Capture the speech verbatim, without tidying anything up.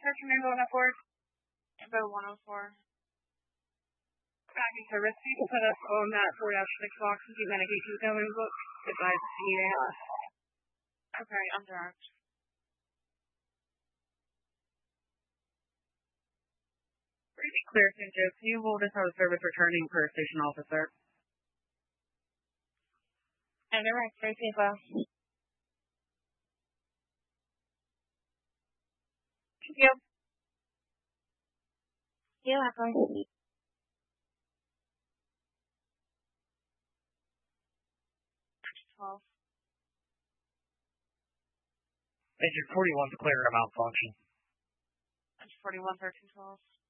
searching Rainbow one oh four. Rainbow one oh four. Back into risk. You can put us on that four dash six box and keep medication going. Book. Advise to E A S. Okay, I'm direct. Clear, Saint Joe. Can you hold us out of service returning per station officer? And direct, three people. Thank you. You're welcome. twelve. Engine forty-one's clear of malfunction. Engine forty-one, thirteen twelve.